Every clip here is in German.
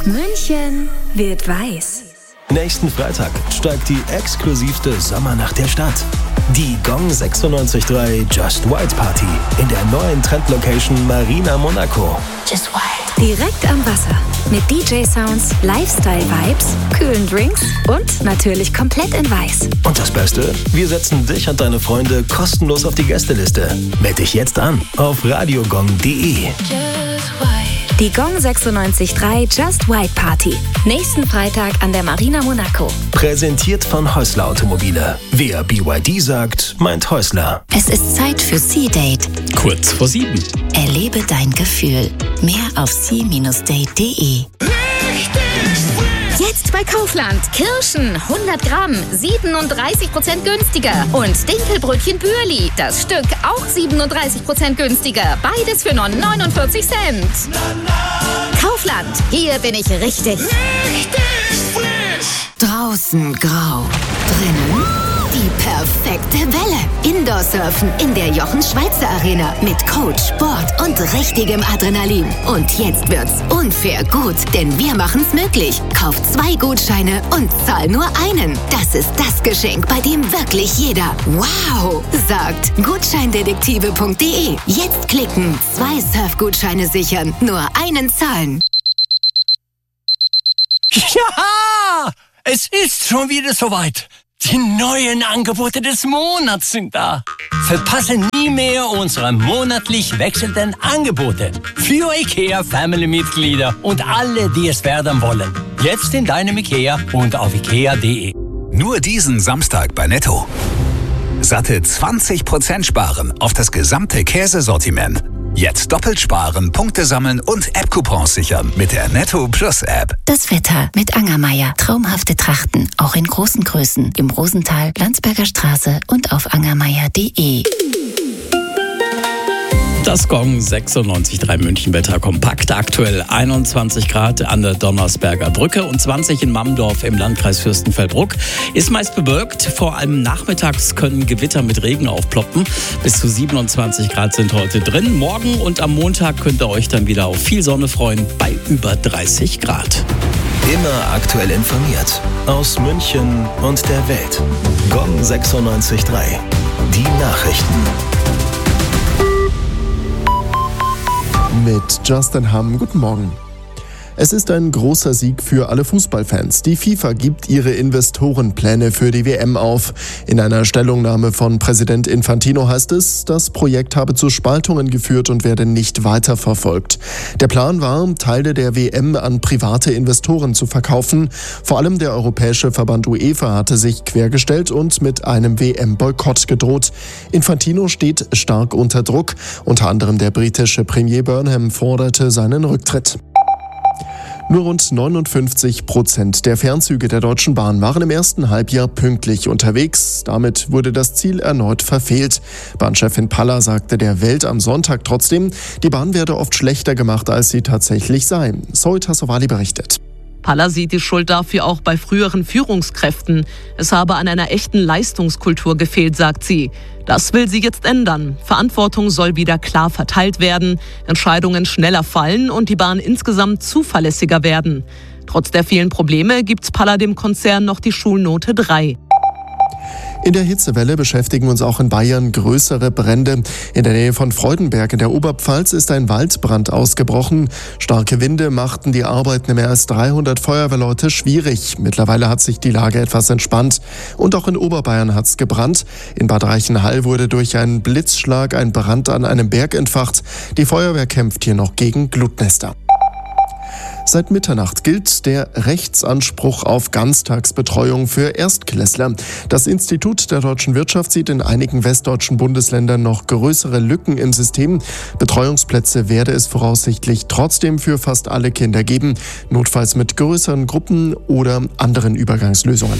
München wird weiß. Nächsten Freitag steigt die exklusivste Sommernacht der Stadt. Die Gong 96.3 Just White Party in der neuen Trendlocation Marina Monaco. Just White. Direkt am Wasser. Mit DJ-Sounds, Lifestyle-Vibes, kühlen Drinks und natürlich komplett in weiß. Und das Beste? Wir setzen dich und deine Freunde kostenlos auf die Gästeliste. Meld dich jetzt an auf radiogong.de. Die Gong 96.3 Just White Party. Nächsten Freitag an der Marina Monaco. Präsentiert von Häusler Automobile. Wer BYD sagt, meint Häusler. Es ist Zeit für Sea-Date. Kurz vor 7. Erlebe dein Gefühl. Mehr auf sea-date.de. Jetzt bei Kaufland. Kirschen 100 Gramm, 37% günstiger. Und Dinkelbrötchen Bürli, das Stück auch 37% günstiger. Beides für nur 49 Cent. Kaufland, hier bin ich richtig. Draußen grau, drinnen die perfekte Welle. Indoor-Surfen in der Jochen-Schweizer Arena mit Coach, Sport und richtigem Adrenalin. Und jetzt wird's unfair gut, denn wir machen's möglich. Kauf 2 Gutscheine und zahl nur einen. Das ist das Geschenk, bei dem wirklich jeder wow sagt. Gutscheindetektive.de. Jetzt klicken, 2 Surfgutscheine sichern, nur einen zahlen. Ja! Es ist schon wieder soweit. Die neuen Angebote des Monats sind da. Verpasse nie mehr unsere monatlich wechselnden Angebote für IKEA-Family-Mitglieder und alle, die es werden wollen. Jetzt in deinem IKEA und auf ikea.de. Nur diesen Samstag bei Netto. Satte 20% sparen auf das gesamte Käsesortiment. Jetzt doppelt sparen, Punkte sammeln und App-Coupons sichern mit der Netto Plus App. Das Wetter mit Angermeier. Traumhafte Trachten, auch in großen Größen. Im Rosental, Landsberger Straße und auf angermeier.de. Das Gong 96.3 Münchenwetter kompakt. Aktuell 21 Grad an der Donnersberger Brücke und 20 in Mammendorf im Landkreis Fürstenfeldbruck. Ist meist bewölkt. Vor allem nachmittags können Gewitter mit Regen aufploppen. Bis zu 27 Grad sind heute drin. Morgen und am Montag könnt ihr euch dann wieder auf viel Sonne freuen bei über 30 Grad. Immer aktuell informiert. Aus München und der Welt. Gong 96.3. Die Nachrichten. Mit Justin Hamm, guten Morgen. Es ist ein großer Sieg für alle Fußballfans. Die FIFA gibt ihre Investorenpläne für die WM auf. In einer Stellungnahme von Präsident Infantino heißt es, das Projekt habe zu Spaltungen geführt und werde nicht weiterverfolgt. Der Plan war, Teile der WM an private Investoren zu verkaufen. Vor allem der europäische Verband UEFA hatte sich quergestellt und mit einem WM-Boykott gedroht. Infantino steht stark unter Druck. Unter anderem der britische Premier Burnham forderte seinen Rücktritt. Nur rund 59% der Fernzüge der Deutschen Bahn waren im ersten Halbjahr pünktlich unterwegs. Damit wurde das Ziel erneut verfehlt. Bahnchefin Paller sagte der Welt am Sonntag trotzdem, die Bahn werde oft schlechter gemacht, als sie tatsächlich sei. Zoe Tassovali berichtet. Paller sieht die Schuld dafür auch bei früheren Führungskräften. Es habe an einer echten Leistungskultur gefehlt, sagt sie. Das will sie jetzt ändern. Verantwortung soll wieder klar verteilt werden, Entscheidungen schneller fallen und die Bahn insgesamt zuverlässiger werden. Trotz der vielen Probleme gibt Paller dem Konzern noch die Schulnote 3. In der Hitzewelle beschäftigen uns auch in Bayern größere Brände. In der Nähe von Freudenberg in der Oberpfalz ist ein Waldbrand ausgebrochen. Starke Winde machten die Arbeiten mehr als 300 Feuerwehrleute schwierig. Mittlerweile hat sich die Lage etwas entspannt. Und auch in Oberbayern hat es gebrannt. In Bad Reichenhall wurde durch einen Blitzschlag ein Brand an einem Berg entfacht. Die Feuerwehr kämpft hier noch gegen Glutnester. Seit Mitternacht gilt der Rechtsanspruch auf Ganztagsbetreuung für Erstklässler. Das Institut der deutschen Wirtschaft sieht in einigen westdeutschen Bundesländern noch größere Lücken im System. Betreuungsplätze werde es voraussichtlich trotzdem für fast alle Kinder geben, notfalls mit größeren Gruppen oder anderen Übergangslösungen.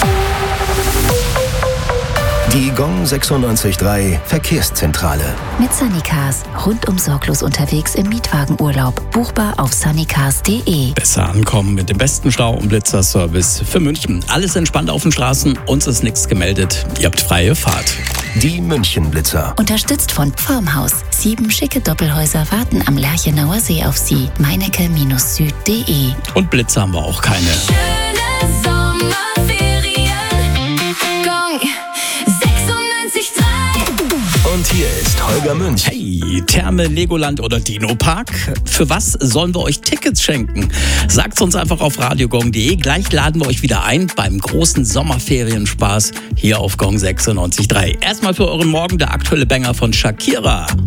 Die Gong 96.3 Verkehrszentrale. Mit Sunnycars. Rundum sorglos unterwegs im Mietwagenurlaub. Buchbar auf sunnycars.de. Besser ankommen mit dem besten Stau- und Blitzerservice für München. Alles entspannt auf den Straßen. Uns ist nichts gemeldet. Ihr habt freie Fahrt. Die München-Blitzer. Unterstützt von Farmhaus. 7 schicke Doppelhäuser warten am Lerchenauer See auf Sie. meinecke-süd.de. Und Blitzer haben wir auch keine. Schöne Sommerferien. Gong 96.3. Und hier ist Holger Münch. Hey, Therme, Legoland oder Dino-Park? Für was sollen wir euch Tickets schenken? Sagt's uns einfach auf radiogong.de. Gleich laden wir euch wieder ein beim großen Sommerferienspaß hier auf Gong 96.3. Erstmal für euren Morgen der aktuelle Banger von Shakira.